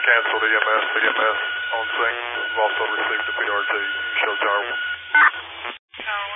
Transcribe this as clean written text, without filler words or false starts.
canceled EMS. EMS on scene. We've also received a PRT. Show tower.